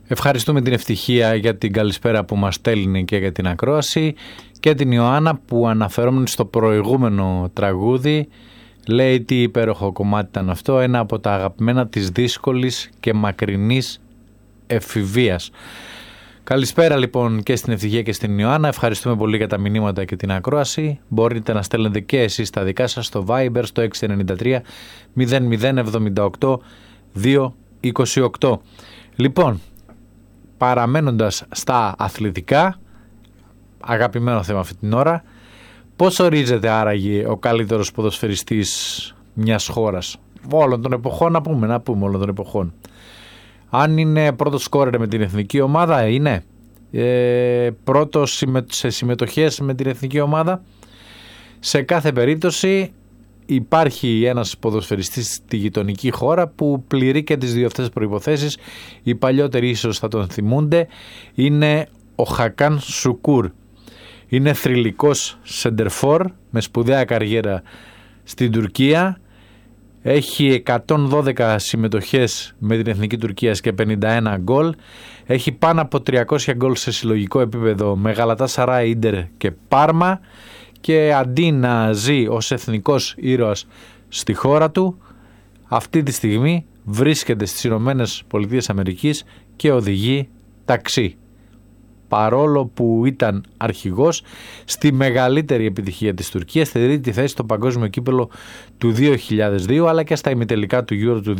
Ευχαριστούμε την Ευτυχία για την καλησπέρα που μας στέλνει και για την ακρόαση, και την Ιωάννα που, αναφερόμενη στο προηγούμενο τραγούδι, λέει τι υπέροχο κομμάτι ήταν αυτό, ένα από τα αγαπημένα της δύσκολης και μακρινής εφηβείας. Καλησπέρα λοιπόν και στην Ευτυχία και στην Ιωάννα. Ευχαριστούμε πολύ για τα μηνύματα και την ακρόαση. Μπορείτε να στέλνετε και εσείς τα δικά σας στο Viber στο 693 0078 228. Λοιπόν, παραμένοντας στα αθλητικά, αγαπημένο θέμα αυτή την ώρα, πώς ορίζεται άραγε ο καλύτερος ποδοσφαιριστής μιας χώρας? Όλων των εποχών, να πούμε όλων των εποχών. Αν είναι πρώτος σκόρερ με την εθνική ομάδα, είναι πρώτος σε συμμετοχές με την εθνική ομάδα. Σε κάθε περίπτωση υπάρχει ένας ποδοσφαιριστής στη γειτονική χώρα που πληρεί και τις δύο αυτές προϋποθέσεις. Οι παλιότεροι ίσως θα τον θυμούνται. Είναι ο Χακάν Σουκούρ. Είναι θρυλικός σεντερφόρ με σπουδαία καριέρα στην Τουρκία. Έχει 112 συμμετοχές με την εθνική Τουρκίας και 51 γκολ. Έχει πάνω από 300 γκολ σε συλλογικό επίπεδο με Γαλατάσαράι, Ίντερ και Πάρμα. Και αντί να ζει ως εθνικός ήρωας στη χώρα του, αυτή τη στιγμή βρίσκεται στις Ηνωμένες Πολιτείες Αμερικής και οδηγεί ταξί. Παρόλο που ήταν αρχηγός στη μεγαλύτερη επιτυχία της Τουρκίας, στη τρίτη θέση στο παγκόσμιο κύπελλο του 2002, αλλά και στα ημιτελικά του Euro του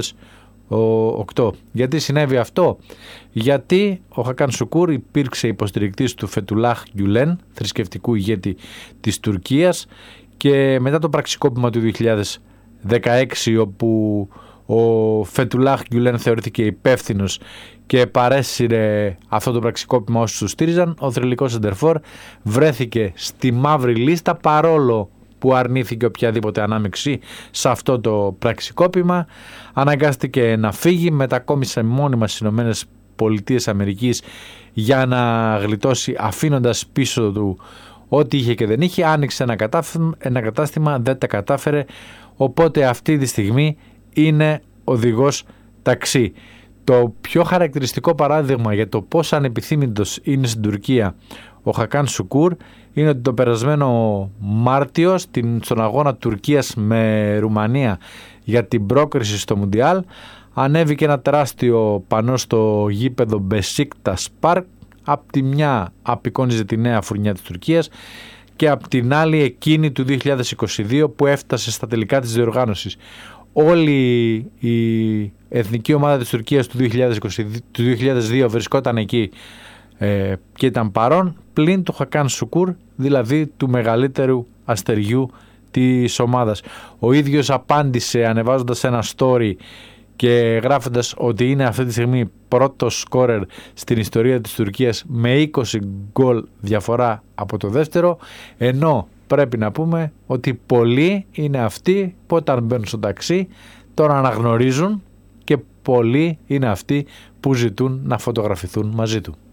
2008. Γιατί συνέβη αυτό? Γιατί ο Χακάν Σουκούρ υπήρξε υποστηρικτής του Φετουλάχ Γκιουλέν, θρησκευτικού ηγέτη της Τουρκίας, και μετά το πραξικόπημα του 2016, όπου ο Φετουλάχ Γκιουλέν θεωρήθηκε υπεύθυνος και παρέσυρε αυτό το πραξικόπημα όσους του στήριζαν, ο θρυλικός σεντερφόρ βρέθηκε στη μαύρη λίστα, παρόλο που αρνήθηκε οποιαδήποτε ανάμειξη σε αυτό το πραξικόπημα. Αναγκάστηκε να φύγει, μετακόμισε μόνιμα στις Ηνωμένες Πολιτείες Αμερικής για να γλιτώσει, αφήνοντας πίσω του ό,τι είχε και δεν είχε. Άνοιξε ένα κατάστημα, δεν τα κατάφερε, οπότε αυτή τη στιγμή είναι οδηγός ταξί. Το πιο χαρακτηριστικό παράδειγμα για το πόσο ανεπιθύμητος είναι στην Τουρκία ο Χακάν Σουκούρ είναι ότι το περασμένο Μάρτιο στον αγώνα Τουρκίας με Ρουμανία για την πρόκριση στο Μουντιάλ ανέβηκε ένα τεράστιο πανό στο γήπεδο Μπεσίκτας Πάρκ. Απ' τη μια απεικόνιζε τη νέα φουρνιά της Τουρκίας και απ' την άλλη εκείνη του 2022 που έφτασε στα τελικά της διοργάνωσης. Όλη η εθνική ομάδα της Τουρκίας του 2002 βρισκόταν εκεί και ήταν παρόν, πλην του Χακάν Σουκούρ, δηλαδή του μεγαλύτερου αστεριού της ομάδας. Ο ίδιος απάντησε ανεβάζοντας ένα story και γράφοντας ότι είναι αυτή τη στιγμή πρώτος σκόρερ στην ιστορία της Τουρκίας με 20 γκολ διαφορά από το δεύτερο, ενώ πρέπει να πούμε ότι πολλοί είναι αυτοί που όταν μπαίνουν στο ταξί τον αναγνωρίζουν και πολλοί είναι αυτοί που ζητούν να φωτογραφηθούν μαζί του.